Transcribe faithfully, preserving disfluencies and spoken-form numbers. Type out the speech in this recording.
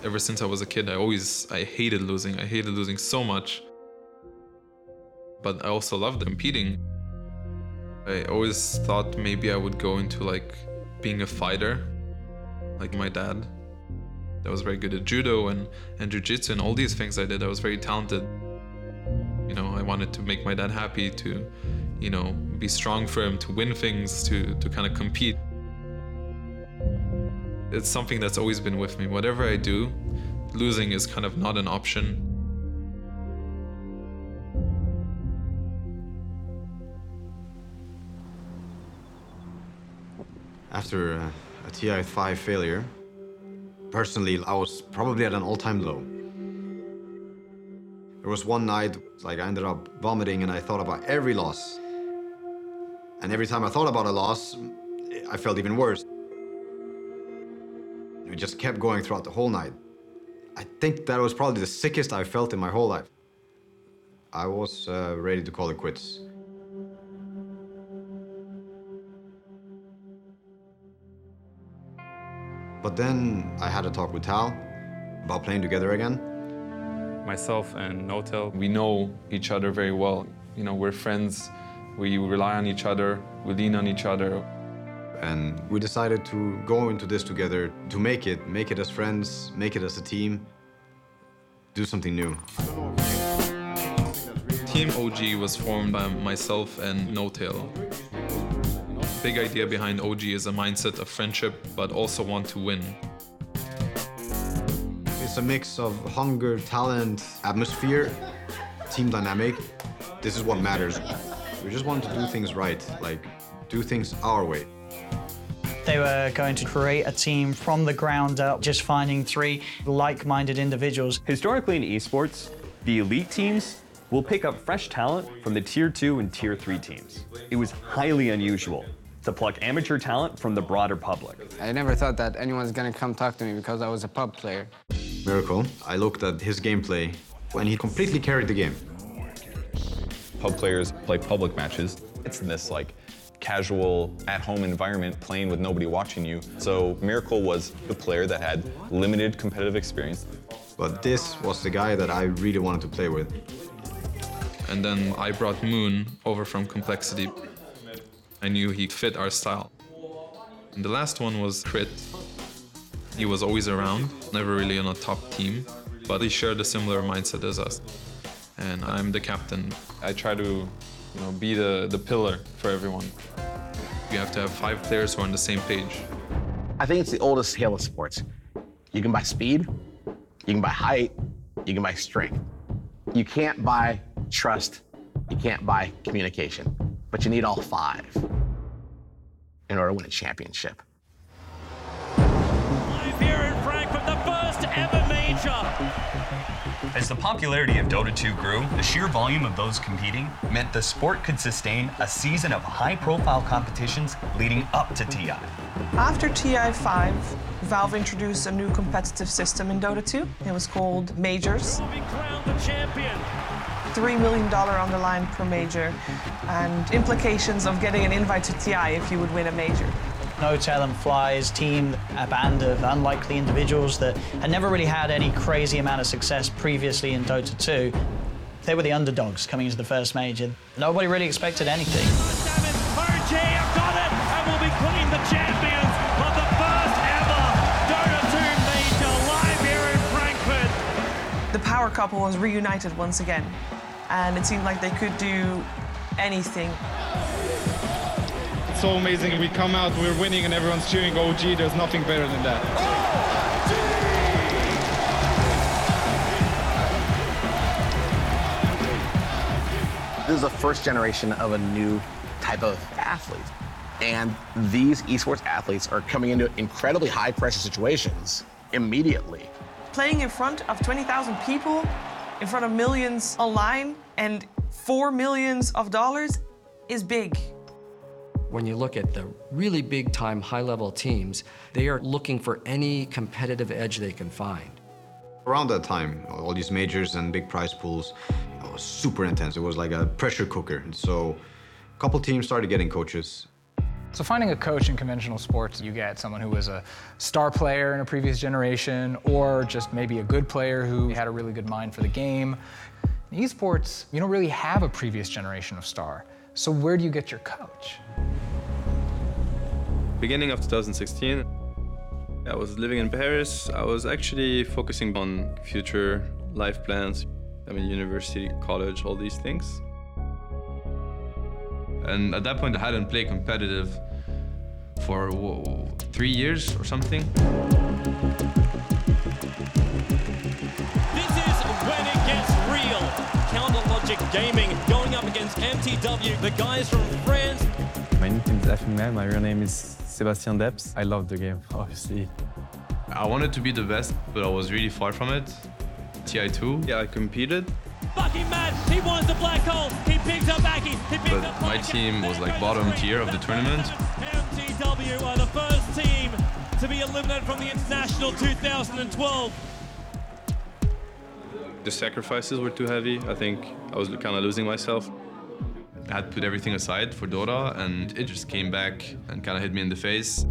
Ever since I was a kid, I always, I hated losing. I hated losing so much. But I also loved competing. I always thought maybe I would go into like being a fighter, like my dad. I was very good at judo and, and jiu-jitsu and all these things I did. I was very talented. You know, I wanted to make my dad happy, to, you know, be strong for him, to win things, to, to kind of compete. It's something that's always been with me. Whatever I do, losing is kind of not an option. After uh, a T I five failure, personally, I was probably at an all-time low. There was one night, like I ended up vomiting and I thought about every loss. And every time I thought about a loss, I felt even worse. It just kept going throughout the whole night. I think that was probably the sickest I've felt in my whole life. I was uh, ready to call it quits. But then I had a talk with Tal about playing together again. Myself and Notel, We know each other very well. You know, we're friends. We rely on each other. We lean on each other. And we decided to go into this together, to make it, make it as friends, make it as a team, do something new. Team O G was formed by myself and Notel. Big idea behind O G is a mindset of friendship, but also want to win. It's a mix of hunger, talent, atmosphere, team dynamic. This is what matters. We just want to do things right, like do things our way. They were going to create a team from the ground up, just finding three like-minded individuals. Historically in esports, the elite teams will pick up fresh talent from the tier two and tier three teams. It was highly unusual to pluck amateur talent from the broader public. I never thought that anyone's gonna come talk to me because I was a pub player. Miracle, I looked at his gameplay and he completely carried the game. Pub players play public matches. It's this like casual, at-home environment playing with nobody watching you. So Miracle was the player that had limited competitive experience. But this was the guy that I really wanted to play with. And then I brought Moon over from Complexity. I knew he fit our style. And the last one was Crit. He was always around, never really on a top team, but he shared a similar mindset as us. And I'm the captain. I try to, you know, be the, the pillar for everyone. You have to have five players who are on the same page. I think it's the oldest scale of sports. You can buy speed, you can buy height, you can buy strength. You can't buy trust, you can't buy communication, but you need all five in order to win a championship. Live here in Frankfurt, the first ever major. As the popularity of Dota two grew, the sheer volume of those competing meant the sport could sustain a season of high-profile competitions leading up to T I. After T I five, Valve introduced a new competitive system in Dota two. It was called Majors. Will be crowned the champion. three million dollars on the line per major, and implications of getting an invite to T I if you would win a major. Notel and Fly's team, a band of unlikely individuals that had never really had any crazy amount of success previously in Dota two. They were the underdogs coming into the first major. Nobody really expected anything. O G have done it and will be claimed the champions of the first ever Dota two major live here in Frankfurt. The power couple was reunited once again, and it seemed like they could do anything. it's so amazing. We come out, we're winning, and everyone's cheering O G. There's nothing better than that. This is the first generation of a new type of athlete. And these esports athletes are coming into incredibly high-pressure situations immediately. Playing in front of twenty thousand people, in front of millions online, and four millions of dollars is big. When you look at the really big-time, high-level teams, they are looking for any competitive edge they can find. Around that time, all these majors and big prize pools, it was super intense. It was like a pressure cooker. And so a couple teams started getting coaches. So finding a coach in conventional sports, you get someone who was a star player in a previous generation, or just maybe a good player who had a really good mind for the game. In esports, you don't really have a previous generation of star. So where do you get your coach? Beginning of two thousand sixteen, I was living in Paris. I was actually focusing on future life plans. I mean, university, college, all these things. And at that point, I hadn't played competitive for whoa, three years or something. This is when it gets real. Counter Logic Gaming going up against M T W, the guys from France. My nickname is Afingman. My real name is Sebastian Depps. I love the game, obviously. I wanted to be the best, but I was really far from it. T I two. Yeah, I competed. Bucky mad, he wants the black hole, he picks up Bucky, he picks But up my Bucky. team was like bottom tier of the tournament. M T W are the first team to be eliminated from the International two thousand twelve. The sacrifices were too heavy. I think I was kind of losing myself. I had to put everything aside for Dota, and it just came back and kind of hit me in the face.